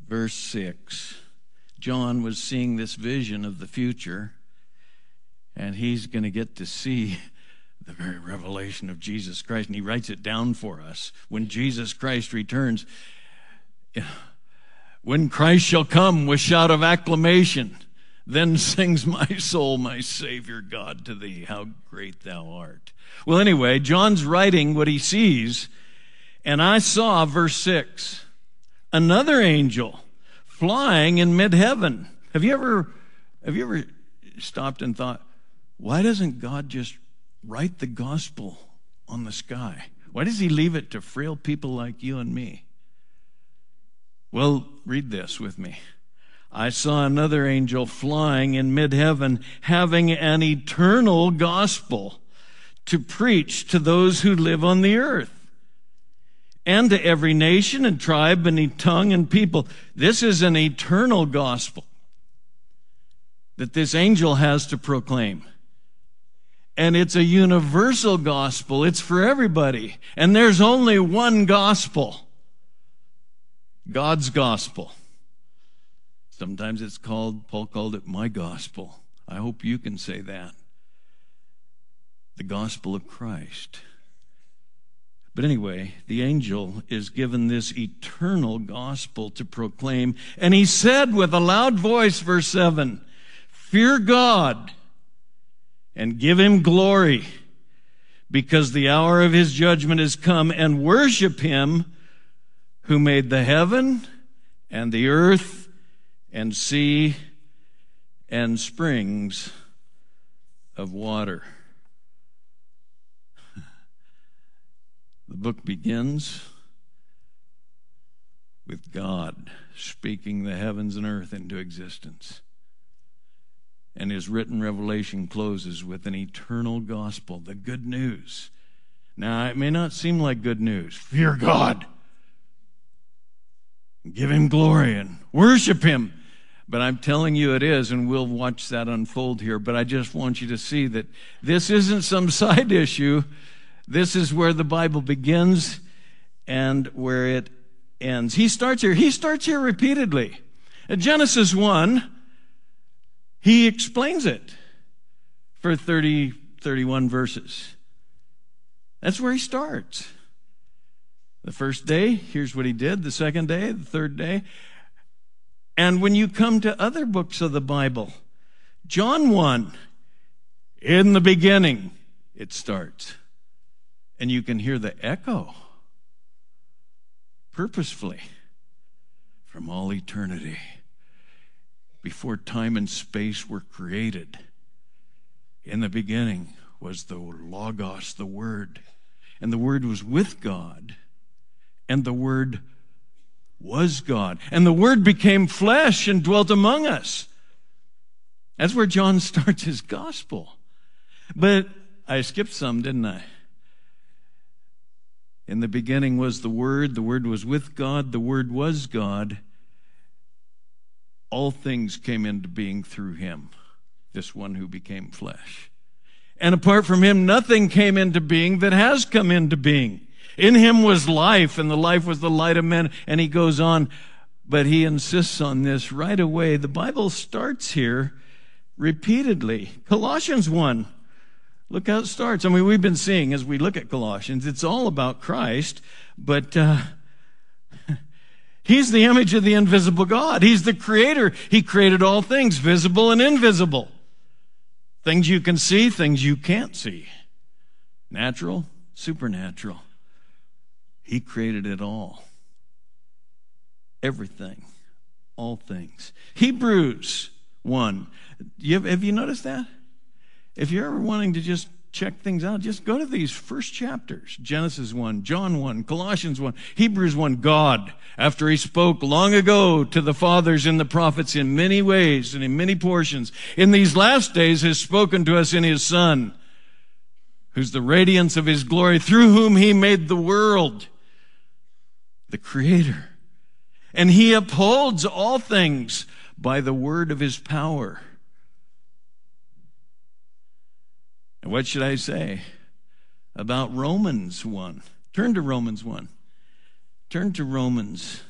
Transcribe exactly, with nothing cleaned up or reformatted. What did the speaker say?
verse six. John was seeing this vision of the future, and he's going to get to see the very revelation of Jesus Christ, and he writes it down for us. When Jesus Christ returns, when Christ shall come with shout of acclamation, then sings my soul, my Savior God, to thee, how great thou art. Well, anyway, John's writing what he sees, and I saw, verse six, another angel flying in mid-heaven. Have you ever, have you ever stopped and thought, why doesn't God just write the gospel on the sky? Why does he leave it to frail people like you and me? Well, read this with me. I saw another angel flying in mid-heaven, having an eternal gospel to preach to those who live on the earth, and to every nation and tribe and tongue and people. This is an eternal gospel that this angel has to proclaim. And it's a universal gospel. It's for everybody. And there's only one gospel. God's gospel. Sometimes it's called, Paul called it my gospel. I hope you can say that. The gospel of Christ. But anyway, the angel is given this eternal gospel to proclaim. And he said with a loud voice, verse seven, fear God and give him glory, because the hour of his judgment is come, and worship him who made the heaven and the earth and sea and springs of water. The book begins with God speaking the heavens and earth into existence. And his written revelation closes with an eternal gospel, the good news. Now, it may not seem like good news. Fear God. Give him glory and worship him. But I'm telling you it is, and we'll watch that unfold here. But I just want you to see that this isn't some side issue. This is where the Bible begins and where it ends. He starts here. He starts here repeatedly. In Genesis one, he explains it for thirty, thirty-one verses. That's where he starts. The first day, here's what he did. The second day, the third day. And when you come to other books of the Bible, John one, in the beginning, it starts. And you can hear the echo purposefully from all eternity. Before time and space were created, in the beginning was the Logos, the Word. And the Word was with God. And the Word was God. And the Word became flesh and dwelt among us. That's where John starts his gospel. But I skipped some, didn't I? In the beginning was the Word. The Word was with God. The Word was God. All things came into being through him, this one who became flesh. And apart from him, nothing came into being that has come into being. In him was life, and the life was the light of men. And he goes on, but he insists on this right away. The Bible starts here repeatedly. Colossians one, look how it starts. I mean, we've been seeing as we look at Colossians, it's all about Christ, but uh, he's the image of the invisible God. He's the creator. He created all things, visible and invisible. Things you can see, things you can't see. Natural, supernatural. He created it all. Everything. All things. Hebrews one. You have, have you noticed that? If you're ever wanting to just check things out, just go to these first chapters. Genesis one, John one, Colossians one, Hebrews one. God, after he spoke long ago to the fathers and the prophets in many ways and in many portions, in these last days has spoken to us in his Son, who's the radiance of his glory, through whom he made the world, the Creator. And he upholds all things by the word of his power. And what should I say about Romans one? Turn to Romans one. Turn to Romans